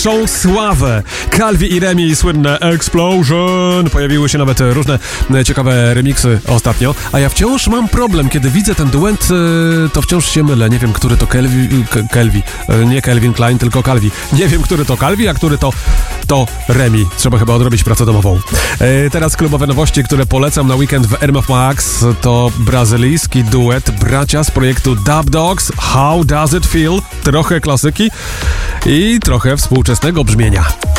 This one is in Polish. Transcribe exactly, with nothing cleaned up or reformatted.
Są sławę. Calvi i Remi, słynne Explosion. Pojawiły się nawet różne ciekawe remiksy ostatnio, a ja wciąż mam problem, kiedy widzę ten duet, to wciąż się mylę. Nie wiem, który to Calvi, Calvi. Nie Calvin Klein, tylko Calvi. Nie wiem, który to Calvi, a który to to Remi. Trzeba chyba odrobić pracę domową. Teraz klubowe nowości, które polecam na weekend w R M F Max, to brazylijski duet bracia z projektu Dub Dogs. How Does It Feel? Trochę klasyki i trochę współczesnego brzmienia.